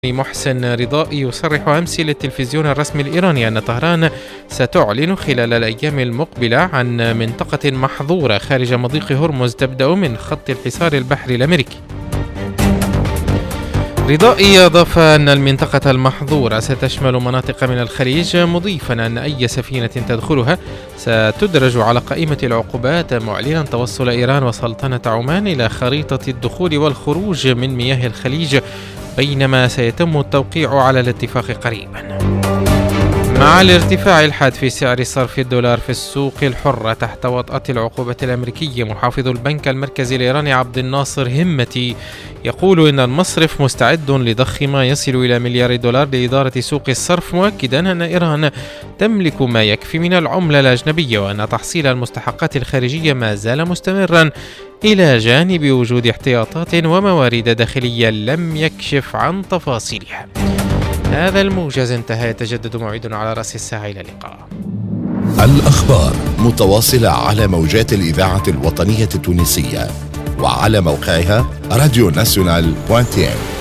محسن رضائي يصرح أمس للتلفزيون الرسمي الإيراني أن طهران ستعلن خلال الأيام المقبلة عن منطقة محظورة خارج مضيق هرمز تبدأ من خط الحصار البحري الأمريكي. رضائي أضاف أن المنطقة المحظورة ستشمل مناطق من الخليج، مضيفا أن أي سفينة تدخلها ستدرج على قائمة العقوبات، معلنا توصل إيران وسلطنة عمان إلى خريطة الدخول والخروج من مياه الخليج، بينما سيتم التوقيع على الاتفاق قريبا. مع الارتفاع الحاد في سعر صرف الدولار في السوق الحرة تحت وطأة العقوبة الأمريكية، محافظ البنك المركزي الإيراني عبد الناصر همتي يقول إن المصرف مستعد لضخ ما يصل إلى $1 مليار لإدارة سوق الصرف، مؤكدا أن إيران تملك ما يكفي من العملة الأجنبية، وأن تحصيل المستحقات الخارجية ما زال مستمرا إلى جانب وجود احتياطات وموارد داخلية لم يكشف عن تفاصيلها. هذا الموجز انتهى، يتجدد موعدنا على رأس الساعة. إلى اللقاء. الأخبار متواصلة على موجات الإذاعة الوطنية التونسية وعلى موقعها راديوناسيونال.tn.